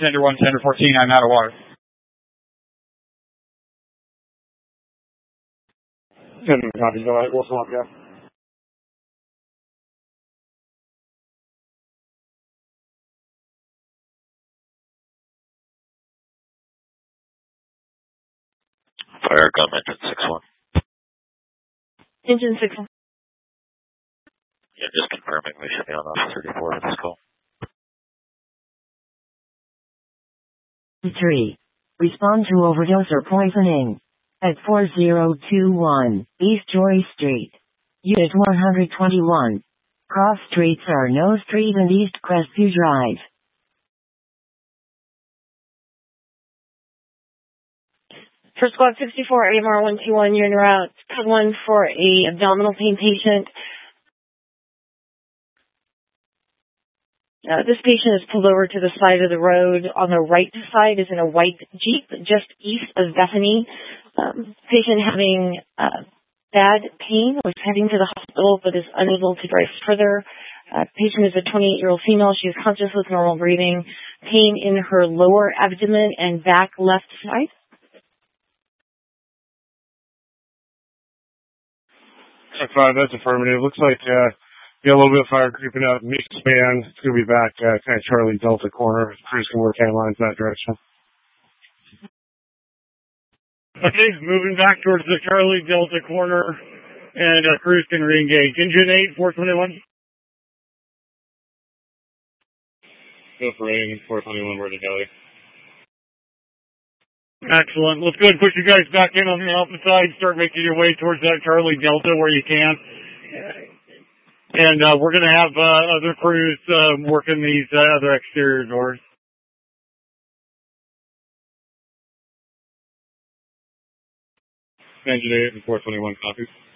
Tender 1, Tender 14, I'm out of water. Tender copy, go ahead, we'll swap, yeah. Fire gun engine 6-1. Engine 6-1. Yeah, just confirming we should be on Officer 34 for this call. 3. Respond to overdose or poisoning at 4021 East Joy Street. Unit 121. Cross streets are No Street and East Crestview Drive. First Squad 64, AMR 121, you're en route. Code 1 for a abdominal pain patient. This patient is pulled over to the side of the road. On the right side is in a white Jeep just east of Bethany. Patient having bad pain, was heading to the hospital but is unable to drive further. Patient is a 28-year-old female. She is conscious with normal breathing. Pain in her lower abdomen and back left side. That's affirmative. Looks like a little bit of fire creeping up. Mixed span. It's going to be back kind of Charlie Delta corner. Crews can work hand lines in that direction. Okay, moving back towards the Charlie Delta corner, and crews can re-engage. Engine 8, 421. Go for 8, 421, we're to Kelly. Excellent. Let's go ahead and push you guys back in on the alpha side. Start making your way towards that Charlie Delta where you can. And we're going to have other crews working these other exterior doors. Engine 8 and 421 copies.